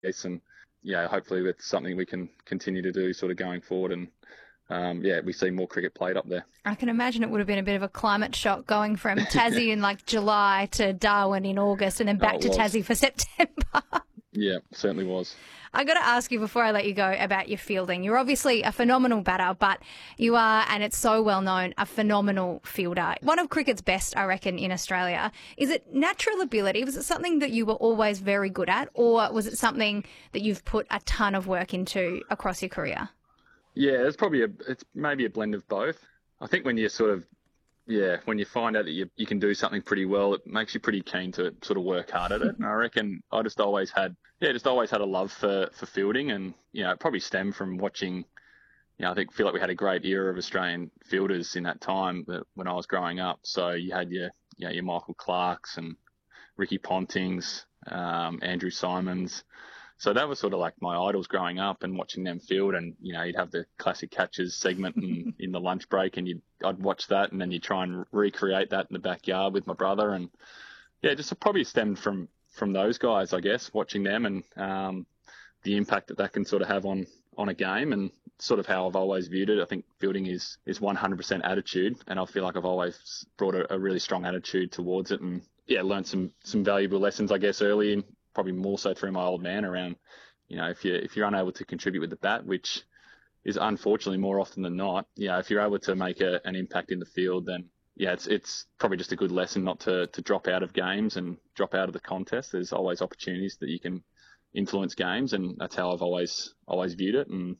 and hopefully it's something we can continue to do sort of going forward. And we see more cricket played up there. I can imagine it would have been a bit of a climate shock going from Tassie in like July to Darwin in August and then back to Tassie for September. Yeah, certainly was. I got to ask you before I let you go about your fielding. You're obviously a phenomenal batter, but you are, and it's so well known, a phenomenal fielder. One of cricket's best, I reckon, in Australia. Is it natural ability? Was it something that you were always very good at, or was it something that you've put a ton of work into across your career? Yeah, it's maybe a blend of both. I think when you when you find out that you can do something pretty well, it makes you pretty keen to sort of work hard at it. And I reckon I just always had a love for fielding, and it probably stemmed from watching. I feel like we had a great era of Australian fielders in that time when I was growing up. So you had your Michael Clarks and Ricky Pontings, Andrew Simons. So that was sort of like my idols growing up, and watching them field. And you'd have the classic catches segment in the lunch break, and I'd watch that, and then you try and recreate that in the backyard with my brother. And just probably stemmed from those guys, I guess, watching them, and the impact that can sort of have on a game, and sort of how I've always viewed it. I think fielding is 100% attitude, and I feel like I've always brought a really strong attitude towards it, and learned some valuable lessons, I guess, early in. Probably more so through my old man around, if you're unable to contribute with the bat, which is unfortunately more often than not, if you're able to make an impact in the field, then it's probably just a good lesson not to drop out of games and drop out of the contest. There's always opportunities that you can influence games, and that's how I've always viewed it. And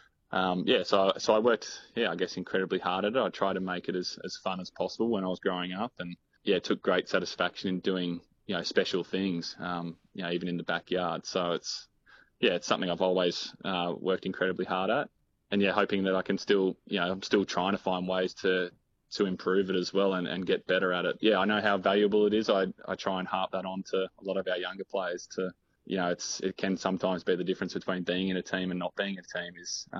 so I worked, I guess, incredibly hard at it. I tried to make it as fun as possible when I was growing up, and took great satisfaction in doing special things, even in the backyard. So it's something I've always worked incredibly hard at, and hoping that I can still, I'm still trying to find ways to improve it as well, and get better at it. I know how valuable it is. I try and harp that on to a lot of our younger players to, it can sometimes be the difference between being in a team and not being in a team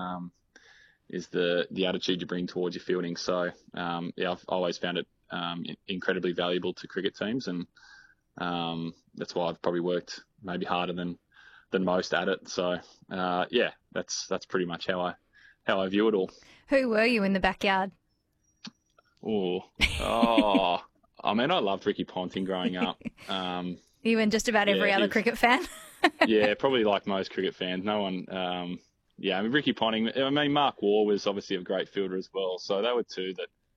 is the attitude you bring towards your fielding. So, I've always found it incredibly valuable to cricket teams, and that's why I've probably worked maybe harder than most at it. So that's pretty much how I view it all. Who were you in the backyard? I mean, I loved Ricky Ponting growing up. You and just about every other cricket fan? Probably like most cricket fans. No one. I mean, Ricky Ponting. I mean, Mark Waugh was obviously a great fielder as well. So they were two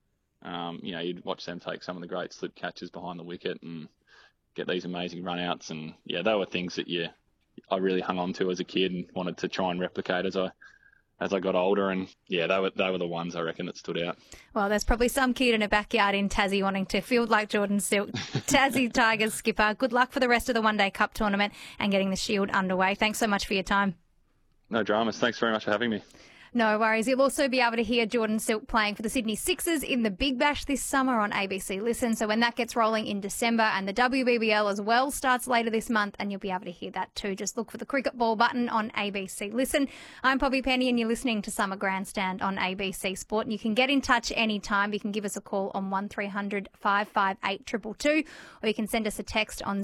that, you'd watch them take some of the great slip catches behind the wicket and get these amazing run-outs, and they were things that I really hung on to as a kid and wanted to try and replicate as I got older, and they were the ones I reckon that stood out. Well, there's probably some kid in a backyard in Tassie wanting to field like Jordan Silk. Tassie Tigers skipper, good luck for the rest of the One Day Cup tournament and getting the Shield underway. Thanks so much for your time. No dramas. Thanks very much for having me. No worries. You'll also be able to hear Jordan Silk playing for the Sydney Sixers in the Big Bash this summer on ABC Listen. So when that gets rolling in December, and the WBBL as well starts later this month, and you'll be able to hear that too. Just look for the cricket ball button on ABC Listen. I'm Poppy Penny, and you're listening to Summer Grandstand on ABC Sport. And you can get in touch anytime. You can give us a call on 1300 558 222, or you can send us a text on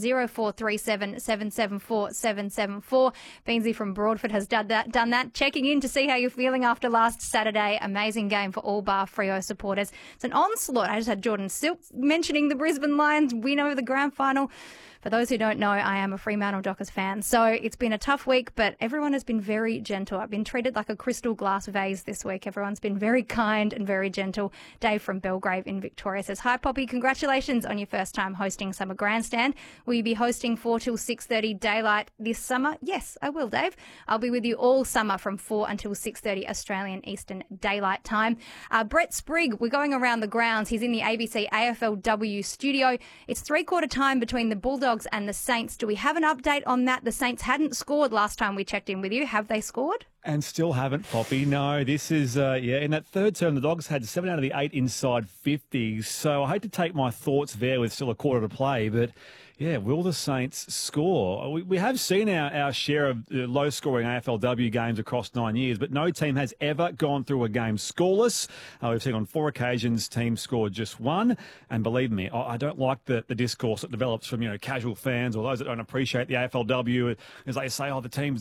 0437 774 774. Beansy from Broadford has done that. Checking in to see how you're feeling after last Saturday. Amazing game for all Bar Freo supporters. It's an onslaught. I just had Jordan Silk mentioning the Brisbane Lions win over the grand final. For those who don't know, I am a Fremantle Dockers fan. So it's been a tough week, but everyone has been very gentle. I've been treated like a crystal glass vase this week. Everyone's been very kind and very gentle. Dave from Belgrave in Victoria says, "Hi, Poppy. Congratulations on your first time hosting Summer Grandstand. Will you be hosting 4 till 6:30 daylight this summer?" Yes, I will, Dave. I'll be with you all summer from 4 until 6:30 Australian Eastern Daylight Time. Brett Sprigg, we're going around the grounds. He's in the ABC AFLW studio. It's three-quarter time between the Bulldogs and the Saints. Do we have an update on that? The Saints hadn't scored last time we checked in with you. Have they scored? And still haven't, Poppy. No, this is, in that third term, the Dogs had 7 out of the 8 inside 50s. So I hate to take my thoughts there with still a quarter to play, but will the Saints score? We have seen our share of low-scoring AFLW games across 9 years, but no team has ever gone through a game scoreless. We've seen on 4 occasions teams scored just one. And believe me, I don't like the discourse that develops from, casual fans or those that don't appreciate the AFLW. As they say, the team's